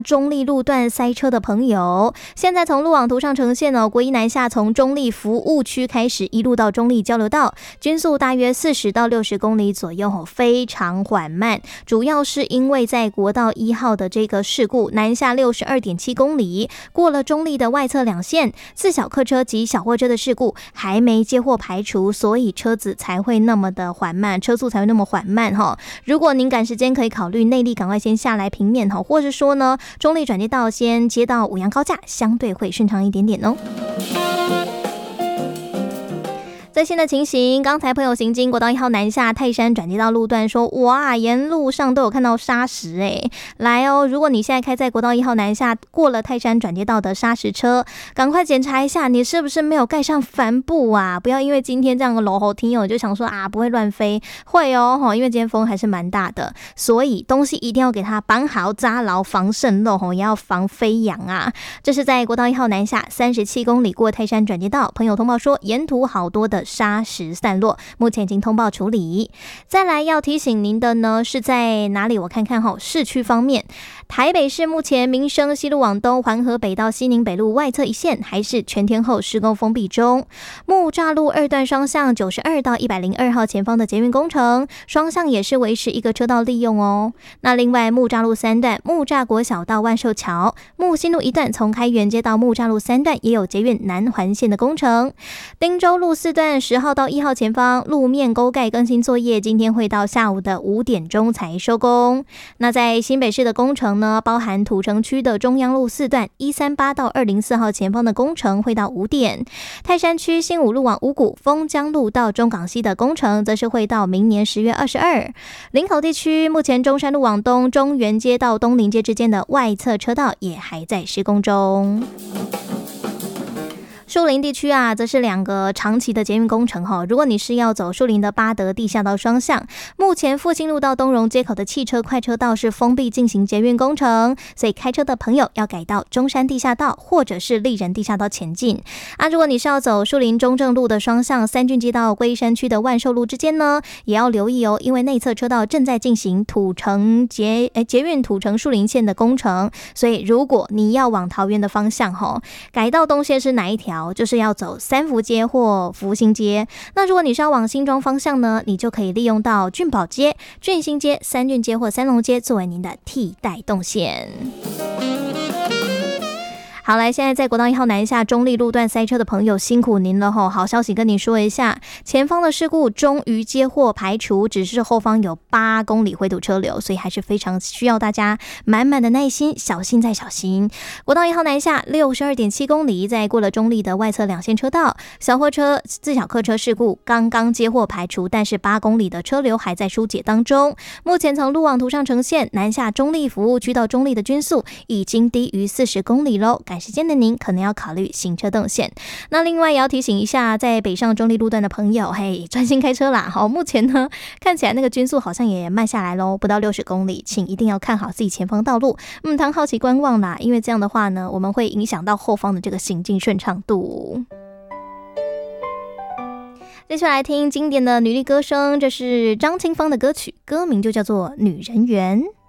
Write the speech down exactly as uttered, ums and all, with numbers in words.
中立路段塞车的朋友，现在从路网图上呈现哦，国一南下从中立服务区开始，一路到中立交流道，均速大约四十到六十公里左右哦，非常缓慢。主要是因为在国道一号的这个事故，南下六十二点七公里，过了中立的外侧两线，自小客车及小货车的事故还没接获排除，所以车子才会那么的缓慢，车速才会那么缓慢哈。如果您赶时间，可以考虑内壢赶快先下来平面哈，或是说呢，中立转接道先接到五杨高架，相对会顺畅一点点哦。最新的情形，刚才朋友行经国道一号南下泰山转接道路段说，哇，沿路上都有看到砂石诶。来哦，如果你现在开在国道一号南下过了泰山转接道的砂石车，赶快检查一下你是不是没有盖上帆布啊，不要因为今天这样的落雨天哦，就想说啊不会乱飞，会哦，因为今天风还是蛮大的，所以东西一定要给它绑好扎牢，防渗漏也要防飞扬啊。这是在国道一号南下三十七公里过泰山转接道，朋友通报说沿途好多的砂石散落，目前已经通报处理。再来要提醒您的呢，是在哪里？我看看哈，市区方面，台北市目前民生西路往东环河北到西宁北路外侧一线还是全天候施工封闭中。木栅路二段双向九十二到一百零二号前方的捷运工程，双向也是维持一个车道利用哦。那另外木栅路三段木栅国小到万寿桥，木新路一段从开元街到木栅路三段也有捷运南环线的工程。汀州路四段十号到一号前方路面沟盖更新作业，今天会到下午的五点钟才收工。那在新北市的工程呢，包含土城区的中央路四段一三八到二零四号前方的工程会到五点，泰山区新武路往五股丰江路到中港西的工程则是会到明年十月二十二。林口地区目前中山路往东中原街到东林街之间的外侧车道也还在施工中。树林地区啊，则是两个长期的捷运工程哈。如果你是要走树林的八德地下道双向，目前复兴路到东荣街口的汽车快车道是封闭进行捷运工程，所以开车的朋友要改到中山地下道或者是立人地下道前进啊。如果你是要走树林中正路的双向，三郡街到龟山区的万寿路之间呢，也要留意哦，因为内侧车道正在进行土城捷诶捷运土城树林线的工程，所以如果你要往桃园的方向哈，改道东线是哪一条？就是要走三福街或福兴街。那如果你是要往新庄方向呢，你就可以利用到俊宝街、俊兴街、三郡街或三龙街作为您的替代动线。好，来，现在在国道一号南下中立路段塞车的朋友辛苦您了吼！好消息跟你说一下，前方的事故终于接获排除，只是后方有八公里灰堵车流，所以还是非常需要大家满满的耐心，小心再小心。国道一号南下六十二点七公里，在过了中立的外侧两线车道，小货车、自小客车事故刚刚接获排除，但是八公里的车流还在疏解当中。目前从路网图上呈现，南下中立服务区到中立的均速已经低于四十公里喽。赶时间的您可能要考虑行车动线。那另外也要提醒一下，在北上中立路段的朋友，嘿，专心开车啦。好，目前呢看起来那个均速好像也慢下来咯，不到六十公里，请一定要看好自己前方道路，嗯，当好奇观望啦，因为这样的话呢，我们会影响到后方的这个行进顺畅度。接下来听经典的女力歌声，这是张清芳的歌曲，歌名就叫做《女人缘》。